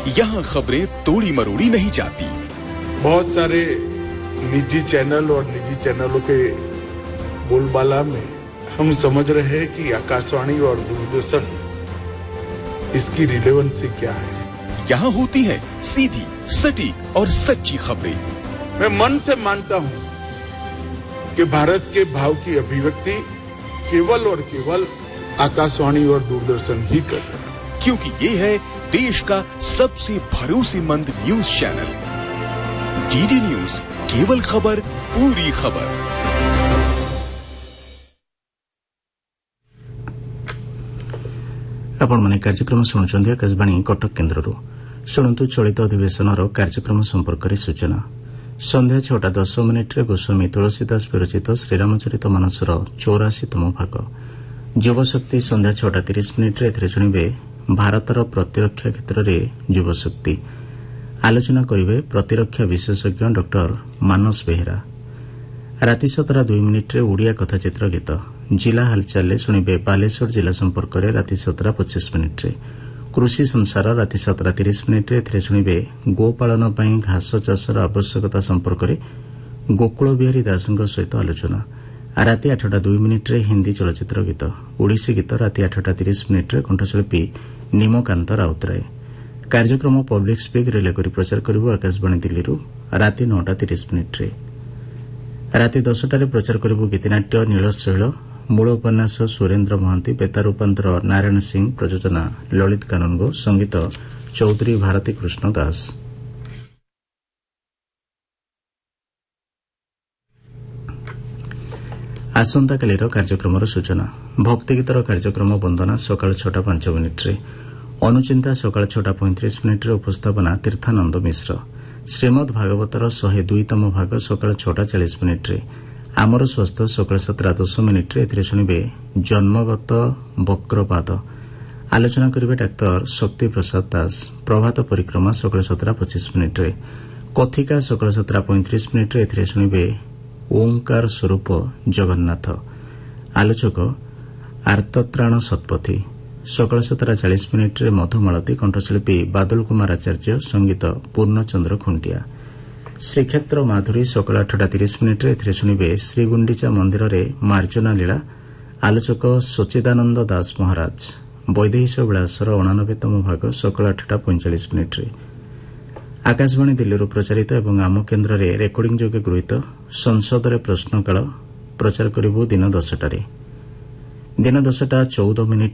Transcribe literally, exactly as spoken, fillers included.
यहाँ खबरें तोड़ी मरोड़ी नहीं जाती। बहुत सारे निजी चैनल और निजी चैनलों के बोलबाला में हम समझ रहे हैं कि आकाशवाणी और दूरदर्शन इसकी रिलेवेंसी क्या है। यहाँ होती है सीधी, सटीक और सच्ची खबरें। मैं मन से मानता हूँ कि भारत के भाव की अभिव्यक्ति केवल और केवल आकाशवाणी और दूरदर्शन ही कर रहे हैं, क्योंकि ये है देश का सबसे भरोसेमंद न्यूज चैनल। डीडी न्यूज, केवल खबर, पूरी खबर। आपण माने कार्यक्रम शुणुचंदी आकाशवाणी कटक केन्द्ररू। शुणु चलित अधिवेशन कार्यक्रम संपर्क में सूचना। संध्या छटा दस मिनिट्रे गोस्वामी तुलसीदास विरचित श्रीरामचरित मानसर चौराशीतम भाग। युवशक्ति संध्या छटा तीस मिनिट्रे एथिरे शुणिबे भारतर प्रतिरक्षा क्षेत्र में युवशक्ति। आलोचना करिवे प्रतिरक्षा विशेषज्ञ डॉक्टर मानस बेहेरा। राति सतरा दुई मिनिट्रे ओडिया कथाचित्र गीत। जिला हालचाल शुणिबे बालेश्वर जिला संपर्क में राति सतरा पचास मिनिट्रे। कृषि संसार राति सतरा तीस मिनिट्रे एथिरे शुणिबे गोपालन पई घास चाषर आवश्यकता संपर्क में गोकुल बिहारी दासଙ୍କ सहित आलोचना। राति आठटा दुई मिनिट्रे हिंदी चलचित्र गीत। ओडिसी गीत राति आठटा तीस मिनिट्रे कंठशिल्पी निमकांत राउतराय। कार्यक्रम पब्लिक स्पीक रिले करी प्रचार करिबो आकाशवाणी दिल्ली राति नौटा तीस मिनिट्रे। राति दसटारे प्रचार करिबो गीतनाट्य नीलशैल। मूल उपन्यास सुरेन्द्र महांती, बेतार रूपांतर नारायण सिंह, प्रयोजना ललित कानूनगो, संगीत चौधरी भारती कृष्ण दास। आसंताकालीर कार्यक्रम सूचना। भक्तिगीतर कार्यक्रम वंदना सकाळ छटा पांच मिनिट्रे। अनुचिंता सकाळ छटा पैंतीस मिनिट्रे। उपस्थापना तीर्थानंद मिश्र। श्रीमद भागवतर शहे दुईतम भाग सकाळ छटा चालीस मिनिट्रे। आमर स्वास्थ्य सकाळ सतरा दस मिनिट्रे एथिरे शुणिबे जन्मगत वक्रपात। आलोचना करिबे डाक्तर शक्ति प्रसाद दास। प्रभात परिक्रमा सकाळ सतरा पचास मिनिट्रे। कथिका सकाळ सतरा पैंतीस मिनिट्रे एथिरे शुणिबे ओंकार स्वरूप जगन्नाथ। आलोचक आर्तत्राण सत्पथी। सकाळ सतरा चालीस मिनिट्रे मधुमालती, कंठशिल्पी बादल कुमार आचार्य, संगीत पूर्णचंद्र खुंटिया। श्रीक्षेत्र माधुरी सकाळ आठटा तीस मिनिट्रे एथिरे शुणिबे श्रीगुंडीचा मंदिर में मार्जना लीला। आलोचक सच्चिदानंद दास महाराज। वैदेहिश विलासर अणानबेतम भाग सकाळ आठटा पैंचाश मिनिट्रे। आकाशवाणी दिल्ली प्रचारित एवं आम केन्द्र में रेकर्डिंग जोगे गृहीत संसद में प्रश्नकाल प्रचार करिबो दिन दसटारे। दिन दसटा चौदह मिनिट